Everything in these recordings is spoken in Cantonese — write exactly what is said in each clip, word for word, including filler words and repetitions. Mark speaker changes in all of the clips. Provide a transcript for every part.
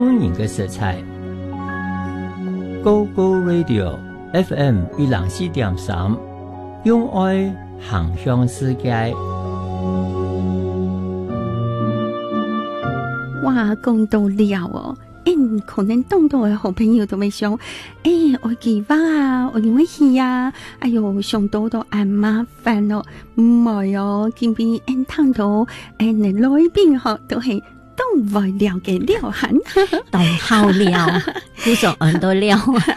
Speaker 1: 歡迎嘅色彩 ，Go Go Radio F M 一零四點三，用愛行向世界。
Speaker 2: 哇，講到了哦，誒，可能當到嘅好朋友都會想，誒，我記話啊，我點會去啊？哎呦，想到都啱麻煩咯，唔係哦，見邊誒聽到誒你來賓嗬都係。都唔會了嘅了很，
Speaker 3: 都好了，古常人都了。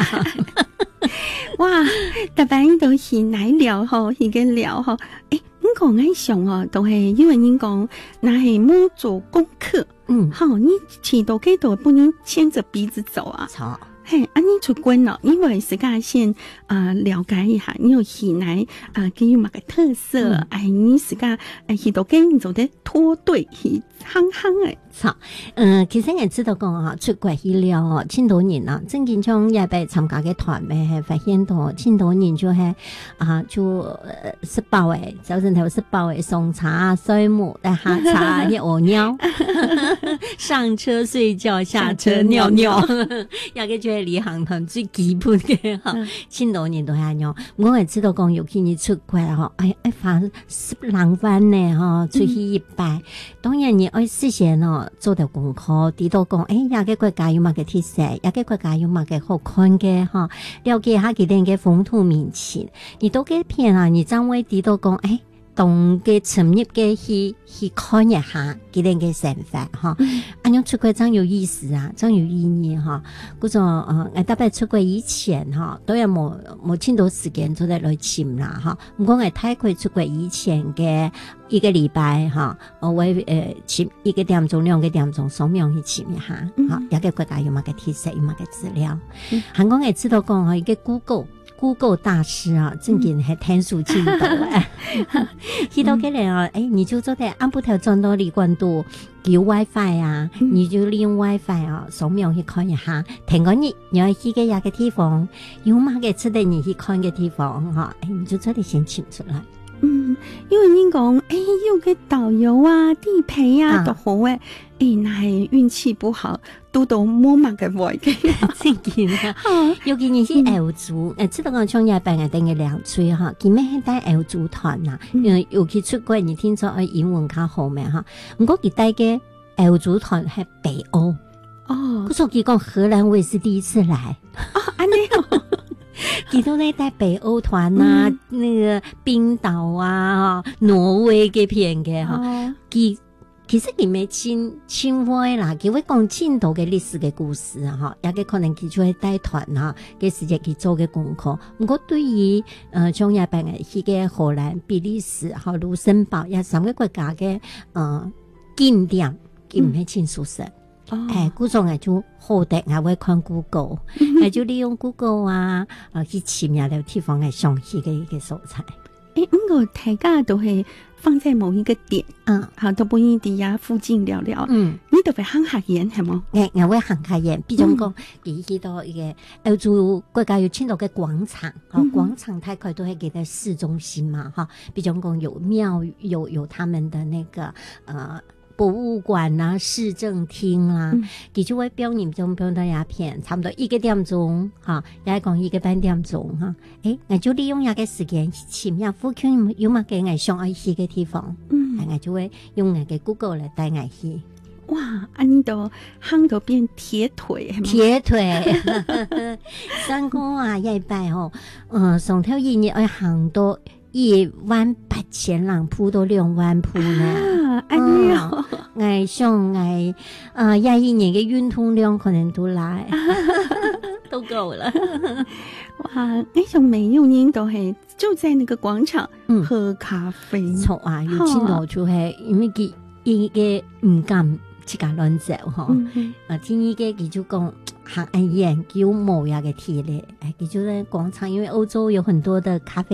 Speaker 2: 哇，特別都是奶了吼，而家了吼。誒，我講嘅想哦，都係因為你講，那係冇做功課，嗯，好，你去到幾度不能牽着鼻子走啊？錯。嘿，啊，你出關咯，因為自家先啊、呃、了解一下，你有喜奶啊，佢有乜嘅特色，嗯、哎，你自家誒去到幾你做得拖對，去行行誒。
Speaker 3: 錯，嗯，其實我知道講啊，出國去了哦，千多年啦，正經從也被參加嘅團咩，係發現到千多年就係啊，就食飽誒，早晨頭食飽誒，送茶水母，但下茶一餓尿，上車睡覺，下車尿尿，也嘅就。旅行團最基本嘅哈，千多年都係樣。我係知道講，尤其你出國嗬，哎哎，反十浪番呢嗬，出去一擺。當然你愛事先哦，做到功課，知道講，哎，也個國家有乜嘅特色，也個國家有乜嘅好看嘅哈，了解下佢哋嘅風土民情。你都幾片啊，你將會知道講，哎。同嘅深入嘅去去看一下佢哋嘅想法哈，咁樣出國真有意思啊，真有意義哈。嗰種誒，我特別出國以前哈，都有冇冇千多時間做得來潛啦哈。唔過我泰國出國以前嘅一個禮拜哈，我會誒潛一個點鐘兩個點鐘掃描去潛一下，哈，一個國家有乜嘅特色，有乜嘅資料。香港我知道講係一個 Google。Google 大師啊，正經係聽書進度啊，去到嘅人啊，誒，你就做得按部頭轉到旅館度叫 WiFi 啊，嗯、你就利用 WiFi 啊，掃描去看一下。聽講你你要去嘅一個地方，有乜嘅值得你去看嘅地方哈，誒，你就做得先清出來。
Speaker 2: 嗯，因為你講，誒、欸，有個導遊啊、地陪啊都好誒，誒、欸，那係運氣不好，都到冇乜嘅位嘅，
Speaker 3: 真見啊！尤其你是歐洲，誒，知道我從日本嘅定嘅兩歲哈，見咩係帶歐洲團啊？因為尤其出國，你聽說英文較好咩哈？唔過佢帶嘅歐洲團係北歐哦，嗰時候佢講荷蘭，我也是第一次來
Speaker 2: 哦，安尼哦。
Speaker 3: 佢都咧帶北歐團啊，嗯、那個冰島啊、挪威嘅片嘅哈，佢、哦、其實佢咪親親會啦，佢會講青島嘅歷史嘅故事啊，哈，也嘅可能佢就會帶團啊嘅時間去做嘅功課。不過對於誒從日本嘅去嘅荷蘭、比利時、哈盧森堡也三個國家嘅誒景點，佢唔係親熟悉。誒、嗯，嗰種係就好的，我會看 Google，係、嗯、就利用 Google 啊，啊去潛入了地方嘅詳細嘅一個素材。
Speaker 2: 誒，咁個大家都係放在某一個點，嗯，好，都不一定呀，附近聊聊。嗯，你特別行下嘢係冇？誒，
Speaker 3: 我會行下嘢，比如講，佢去到一個歐洲國家有青島嘅廣場，哈、嗯，廣場大概都係記得市中心嘛，哈，比如講有廟，有有他們的那個，呃。博物館啊，市政廳啊，佢、嗯、就會表演中表到一片，差唔多一個點鐘，哈，也係講一個半點鐘，哈，誒，我就利用一個時間去潛入附近有乜嘅我想愛去嘅地方，嗯，我就會用我嘅 Google 嚟帶我去。
Speaker 2: 哇，安到行到變鐵腿，
Speaker 3: 鐵腿，三哥啊，一拜吼，嗯，上頭一日要行到一萬八千人鋪到兩萬鋪呢，
Speaker 2: 哎呀，
Speaker 3: 我想我啊廿一年嘅運動量可能都來，都夠了。
Speaker 2: 哇，那種每一年都係就在那個廣場喝咖啡，
Speaker 3: 錯、嗯、啊，有錢到就係因為佢一個唔敢自家亂走哈，啊，天依嘅佢就講行研究某樣嘅體力，誒，佢就在廣場，因為歐洲有很多的咖啡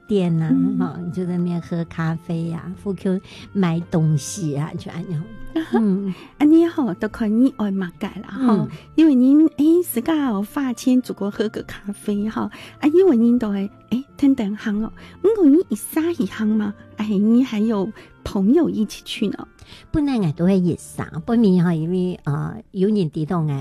Speaker 3: 店啊，哈、嗯，就在那边喝咖啡呀、啊，或者买东西啊，就安样。嗯，
Speaker 2: 安尼吼都可以爱马改啦哈、嗯，因为您诶自家有发钱如果喝个咖啡哈，啊，因为您都会诶等等行哦，如果你一撒一行嘛，哎，你还有朋友一起去呢。
Speaker 3: 本來我都係熱生，不免係因為啊有人知道我